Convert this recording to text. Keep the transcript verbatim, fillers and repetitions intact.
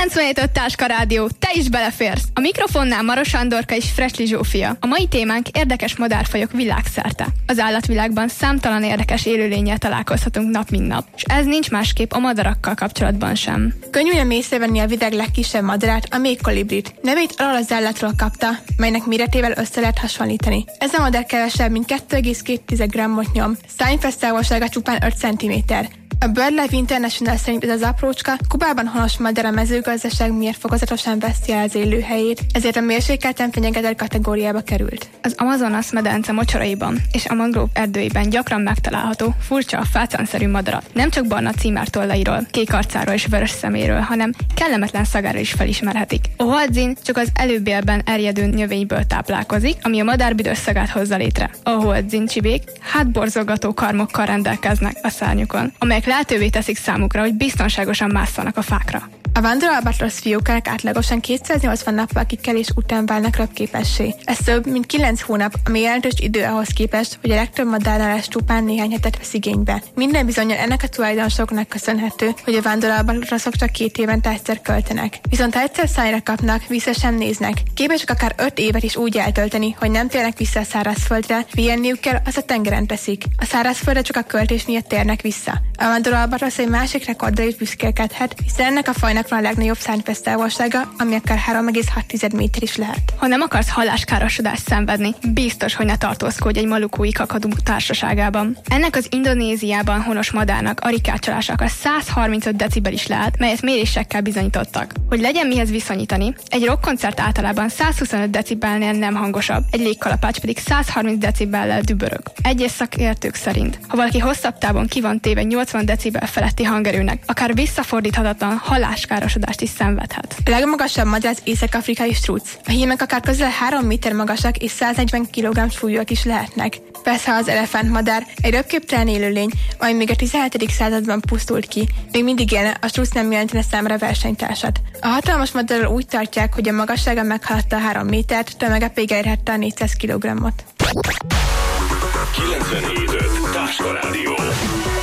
kilencvenhét öt Táska Rádió, te is beleférsz! A mikrofonnál Maros Andorka és Fresli Zsófia. A mai témánk érdekes madárfajok világszerte. Az állatvilágban számtalan érdekes élőlénnyel találkozhatunk nap mint nap, és ez nincs másképp a madarakkal kapcsolatban sem. Könnyűen észrevenni a világ legkisebb madarát, a méhkolibrit. Nevét arról az állatról kapta, melynek méretével össze lehet hasonlítani. Ez a madár kevesebb, mint kettő egész két grammot nyom. Szájfesztávolsága csupán öt centiméter. A BirdLife International szerint ez az aprócska Kubában honos madár a mezőgazdaság miatt fokozatosan veszti el az élőhelyét, ezért a mérsékelten fenyegetett kategóriába került. Az Amazonas medence mocsaraiban és a mangrove erdőiben gyakran megtalálható furcsa, fácánszerű madarat. Nem csak barna címártollairól, kék arcáról és vörös szeméről, hanem kellemetlen szagára is felismerhetik. A hoadzin csak az előbélben erjedő növényből táplálkozik, ami a madár büdös szagát hozza létre. A hoadzin csibék hátborzolgató karmokkal rendelkeznek a szárnyukon, amelyek lehetővé teszik számukra, hogy biztonságosan másszanak a fákra. A vándorló albatrosz fiókák átlagosan kétszáznyolcvan nappal kikelés után válnak röpképessé. Ez több, mint kilenc hónap, ami jelentős idő ahhoz képest, hogy a legtöbb madárnál ez csupán néhány hetet vesz igénybe. Minden bizonnyal ennek a tulajdonosoknak köszönhető, hogy a vándorló albatroszok csak két évente egyszer költenek. Viszont ha egyszer szájra kapnak, vissza sem néznek. Képesek akár öt évet is úgy eltölteni, hogy nem térnek vissza a szárazföldre, pihenniük kell, az a tengeren teszik. A szárazföldre csak a költés miatt térnek vissza. A vándorló albatrosz egy másik rekordra is büszkélkedhet, hiszen ennek a fajnak van a legnagyobb szárnyfesztávolsága, ami akár három egész hat méter is lehet. Ha nem akarsz halláskárosodást szenvedni, biztos, hogy ne tartózkodj egy malukói kakadú társaságában. Ennek az Indonéziában honos madárnak arikácsolása akár száz harmincöt decibel is lehet, melyet mérésekkel bizonyítottak. Hogy legyen mihez viszonyítani, egy rockkoncert általában száz huszonöt decibelnél nem hangosabb, egy légkalapács pedig száz harminc decibellel dübörög. Egyes szakértők szerint, ha valaki hosszabb távon ki van téve nyolcvan decibel feletti hangerőnek, akár visszafordíthatatlan halláskárosodást is szenvedhet. A legmagasabb madár az észak-afrikai struc. A hímek akár közel három méter magasak és száznegyven kilogramm súlyúak is lehetnek. Persze az elefántmadár egy röpképtelen élőlény, ami még a tizenhetedik században pusztult ki, még mindig élne, a struc nem jelentene számára versenytársat. A hatalmas madárról úgy tartják, hogy a magassága meghaladta a három métert, tömege pedig elérhette a négyszáz kilogrammot. kilencvenhét öt Táska Rádió.